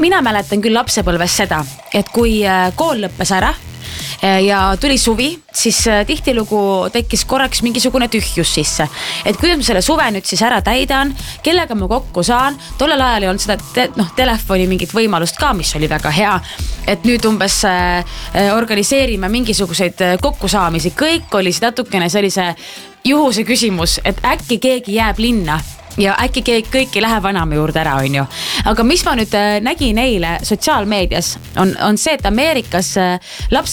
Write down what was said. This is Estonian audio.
mina mäletan küll lapsepõlves seda, et kui kool lõppes ära ja tuli suvi, siis tihtilugu tekkis korraks mingisugune tühjus sisse. Et kuidas ma selle suve nüüd siis ära täidan, kellega ma kokku saan. Tollel ajal ei olnud seda telefoni mingit võimalust ka, mis oli väga hea. Et nüüd umbes organiseerime mingisuguseid kokkusaamisi. Kõik oli natukene sellise juhuse küsimus, et äkki keegi jääb linna. Ja äkki kõik ei lähe vanaema juurde ära, on ju. Aga mis ma nüüd nägin eile sotsiaalmeedias on see, et Ameerikas lapsed